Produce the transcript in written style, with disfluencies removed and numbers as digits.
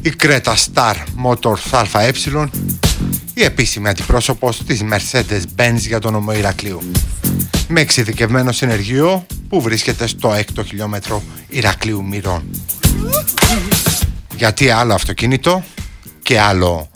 Η Creta Star Motors ΑΕ, η επίσημη αντιπρόσωπος της Mercedes-Benz για τον νομό Ηρακλείου, με εξειδικευμένο συνεργείο που βρίσκεται στο 6ο χιλιόμετρο Ηρακλείου Μυρών. Γιατί άλλο αυτοκίνητο και άλλο